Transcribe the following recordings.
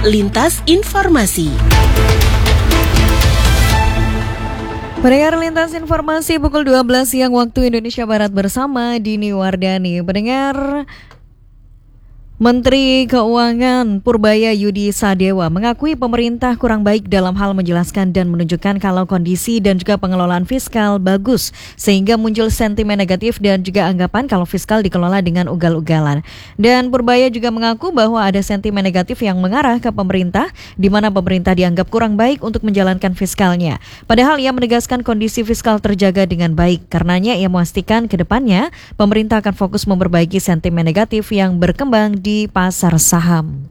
Lintas Informasi. Pendengar Lintas Informasi pukul 12 siang waktu Indonesia Barat bersama Dini Wardani. Pendengar, Menteri Keuangan Purbaya Yudi Sadewa mengakui pemerintah kurang baik dalam hal menjelaskan dan menunjukkan kalau kondisi dan juga pengelolaan fiskal bagus, sehingga muncul sentimen negatif dan juga anggapan kalau fiskal dikelola dengan ugal-ugalan. Dan Purbaya juga mengaku bahwa ada sentimen negatif yang mengarah ke pemerintah, di mana pemerintah dianggap kurang baik untuk menjalankan fiskalnya. Padahal ia menegaskan kondisi fiskal terjaga dengan baik. Karenanya ia memastikan ke depannya pemerintah akan fokus memperbaiki sentimen negatif yang berkembang di pasar saham.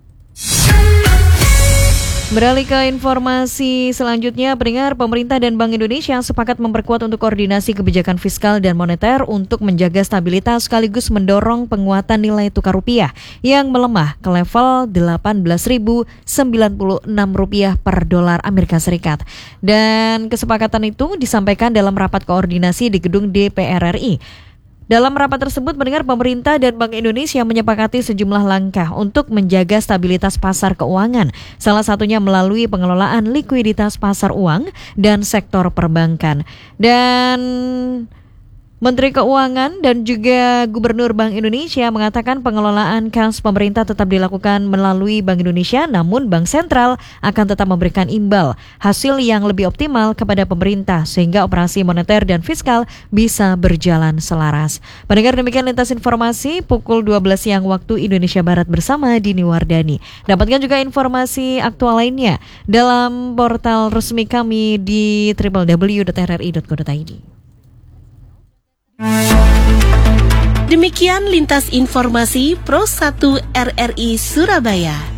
Beralih ke informasi selanjutnya, pendengar, pemerintah dan Bank Indonesia sepakat memperkuat untuk koordinasi kebijakan fiskal dan moneter untuk menjaga stabilitas sekaligus mendorong penguatan nilai tukar rupiah yang melemah ke level 18.096 rupiah per dolar Amerika Serikat. Dan kesepakatan itu disampaikan dalam rapat koordinasi di gedung DPR RI. Dalam rapat tersebut, mendengar pemerintah dan Bank Indonesia menyepakati sejumlah langkah untuk menjaga stabilitas pasar keuangan, salah satunya melalui pengelolaan likuiditas pasar uang dan sektor perbankan. Dan Menteri Keuangan dan juga Gubernur Bank Indonesia mengatakan pengelolaan kas pemerintah tetap dilakukan melalui Bank Indonesia, namun Bank Sentral akan tetap memberikan imbal hasil yang lebih optimal kepada pemerintah sehingga operasi moneter dan fiskal bisa berjalan selaras. Pendengar, demikian Lintas Informasi pukul 12 siang waktu Indonesia Barat bersama Dini Wardani. Dapatkan juga informasi aktual lainnya dalam portal resmi kami di www.rri.co.id. Demikian Lintas Informasi Pro 1 RRI Surabaya.